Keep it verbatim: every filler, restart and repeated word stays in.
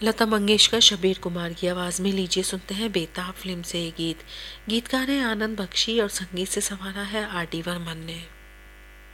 लता मंगेशकर, शब्बीर कुमार की आवाज़ में लीजिए सुनते हैं बेताब फिल्म से ये गीत। गीतकार हैं आनंद बख्शी और संगीत से संवारा है आर डी बर्मन ने।